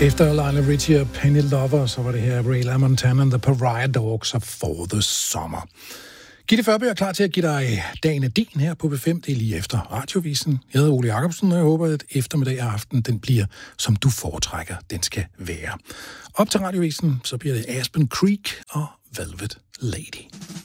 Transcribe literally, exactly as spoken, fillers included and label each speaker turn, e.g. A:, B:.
A: Efter Lionel Richie og Penny Lover, så var det her Ray LaMontagne and the Pariah Dogs of For the Summer. Gitte Førby er klar til at give dig dagen af din her på B fem. Det er lige efter Radiovisen. Jeg hedder Ole Jacobsen, og jeg håber, at eftermiddag og aften den bliver, som du foretrækker, den skal være. Op til Radiovisen, så bliver det Aspen Creek og Velvet Lady.